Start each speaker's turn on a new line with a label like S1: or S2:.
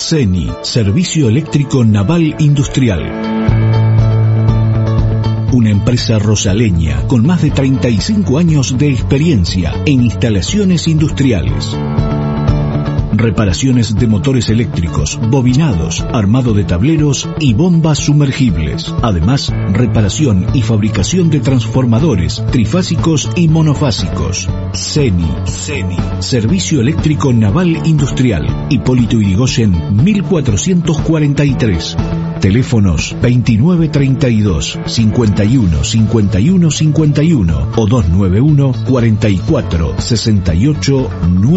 S1: CENI, Servicio Eléctrico Naval Industrial. Una empresa rosaleña con más de 35 años de experiencia en instalaciones industriales. Reparaciones de motores eléctricos, bobinados, armado de tableros y bombas sumergibles. Además, reparación y fabricación de transformadores, trifásicos y monofásicos. CENI, Servicio Eléctrico Naval Industrial. Hipólito Yrigoyen, 1443. Teléfonos 2932 51 51 51 o 291 44 68 9.